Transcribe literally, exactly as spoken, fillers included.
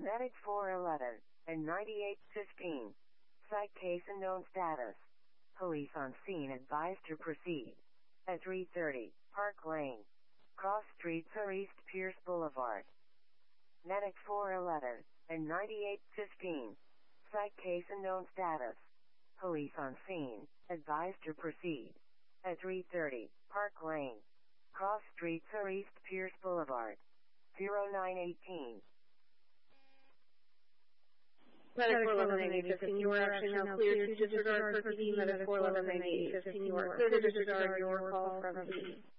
Medic four eleven and ninety-eight fifteen. Site case unknown status. Police on scene advised to proceed. At three thirty, Park Lane. Cross Street to East Pierce Boulevard. Medic four eleven and ninety-eight fifteen. Site case unknown status. Police on scene advised to proceed. At three thirty, Park Lane. Cross Street to East Pierce Boulevard. zero nine eighteen. Medic four eleven and eight fifteen, you are actually now cleared to disregard for P D. Medic four eleven and eight fifteen, you are clear to disregard your call from P D.